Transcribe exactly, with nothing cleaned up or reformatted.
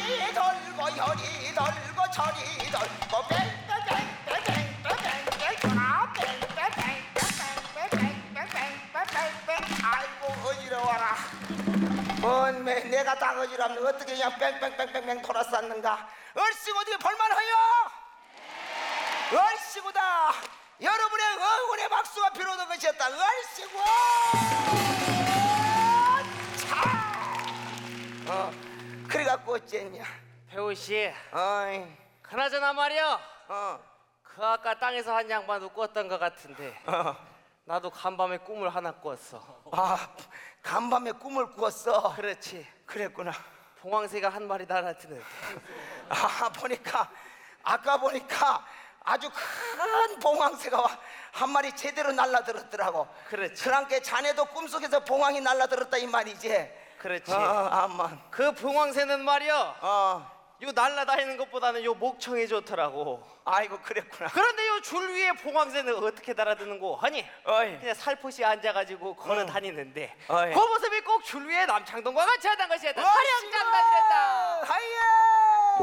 혈이 돌고 혈이 돌고 철이 돌고 뺑뺑뺑뺑뺑뺑뺑뺑 돌아 뺑뺑뺑뺑뺑뺑뺑뺑뺑뺑 아이고 어지러워라. 뭔 매, 내가 다 어지럽네. 어떻게 그냥 뺑뺑뺑뺑뺑 돌아쌌는가. 얼씨구 어떻게 볼만해요? 얼씨구다. 여러분의 응원의 박수가 필요한 것이었다. 얼씨구 참. 어, 그래갖고 어쨌냐. 배우씨, 어이, 그나저나 말이야, 어, 그 아까 땅에서 한 양반도 꿨던 것 같은데 어. 나도 간밤에 꿈을 하나 꿨어. 아, 간밤에 꿈을 꾸었어. 그렇지. 그랬구나. 봉황새가 한 마리 날아드는데 아, 보니까 아까 보니까 아주 큰 봉황새가 한 마리 제대로 날라들었더라고. 그렇지. 그러니까 자네도 꿈속에서 봉황이 날라들었다 이 말이지. 그렇지. 어, 아만. 그 봉황새는 말이야, 어, 요 날아다니는 것보다는 요 목청이 좋더라고. 아이고 그랬구나. 그런데 요 줄 위에 봉황새는 어떻게 날아드는고 하니? 어이, 그냥 살포시 앉아가지고 걸어 다니는데 어이. 그 모습이 꼭 줄 위에 남창동과 같이 하던 것이었다. 얼씨구! 사령장 다니랬다. 하이야.